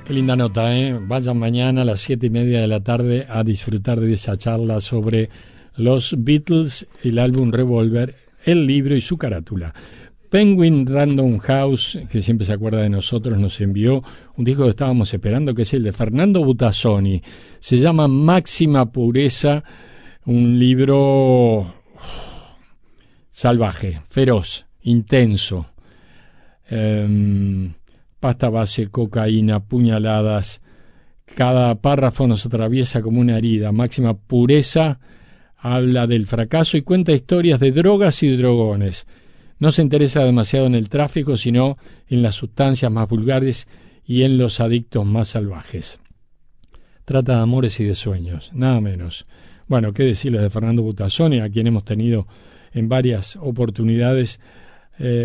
Qué linda nota, ¿eh? Vayan mañana a las 7:30 de la tarde a disfrutar de esa charla sobre los Beatles, el álbum Revolver, el libro y su carátula. Penguin Random House, que siempre se acuerda de nosotros, nos envió un disco que estábamos esperando, que es el de Fernando Butazzoni. Se llama Máxima Pureza, un libro salvaje, feroz, intenso. Pasta base, cocaína, puñaladas. Cada párrafo nos atraviesa como una herida. Máxima Pureza habla del fracaso y cuenta historias de drogas y drogones. No se interesa demasiado en el tráfico, sino en las sustancias más vulgares y en los adictos más salvajes. Trata de amores y de sueños, nada menos. Bueno, qué decirles de Fernando Butazzoni, a quien hemos tenido en varias oportunidades